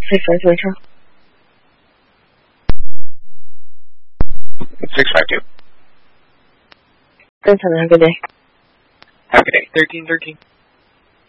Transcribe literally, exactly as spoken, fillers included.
six five two Intro. six five two. Good, have a good day. Have a good day. thirteen thirteen.